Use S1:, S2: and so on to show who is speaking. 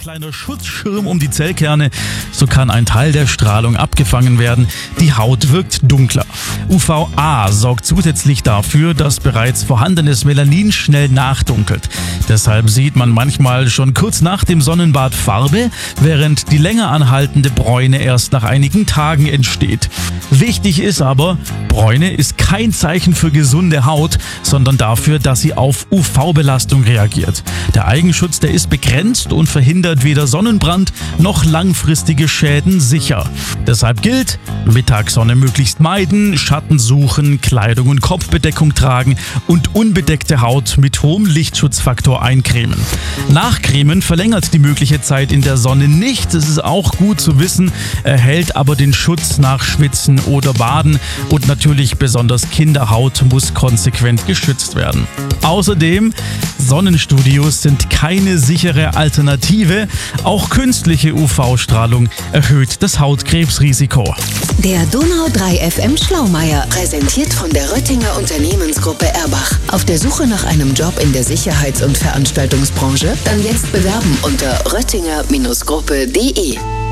S1: kleiner Schutzschirm um die Zellkerne, so kann ein Teil der Strahlung abgefangen werden. Die Haut wirkt dunkler. UVA sorgt zusätzlich dafür, dass bereits vorhandenes Melanin schnell nachdunkelt. Deshalb sieht man manchmal schon kurz nach dem Sonnenbad Farbe, während die länger anhaltende Bräune erst nach einigen Tagen entsteht. Wichtig ist aber, Bräune ist kein Zeichen für gesunde Haut, sondern dafür, dass sie auf UV-Belastung reagiert. Der Eigenschutz, der ist begrenzt und verhindert weder Sonnenbrand noch langfristige Schäden sicher. Deshalb gilt, Mittagssonne möglichst meiden, Schatten suchen, Kleidung und Kopfbedeckung tragen und unbedeckte Haut mit hohem Lichtschutzfaktor eincremen. Nachcremen verlängert die mögliche Zeit in der Sonne nicht, das ist auch gut zu wissen, erhält aber den Schutz nach Schwitzen oder Baden und natürlich besonders Kinderhaut muss konsequent geschützt werden. Außerdem, Sonnenstudios sind keine sichere Alternative. Auch künstliche UV-Strahlung erhöht das Hautkrebsrisiko.
S2: Der Donau 3 FM Schlaumeier, präsentiert von der Röttinger Unternehmensgruppe Erbach. Auf der Suche nach einem Job in der Sicherheits- und Veranstaltungsbranche? Dann jetzt bewerben unter röttinger-gruppe.de.